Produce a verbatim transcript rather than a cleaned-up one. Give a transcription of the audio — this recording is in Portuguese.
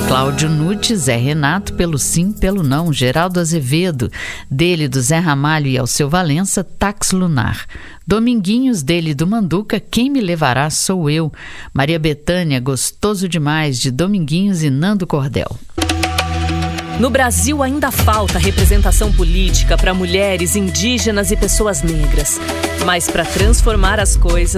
Cláudio Nutti, Zé Renato, Pelo Sim, Pelo Não, Geraldo Azevedo, dele do Zé Ramalho e Alceu Valença, Táxi Lunar. Dominguinhos, dele do Manduca, Quem Me Levará Sou Eu. Maria Bethânia, Gostoso Demais, de Dominguinhos e Nando Cordel. No Brasil ainda falta representação política para mulheres, indígenas e pessoas negras. Mas para transformar as coisas,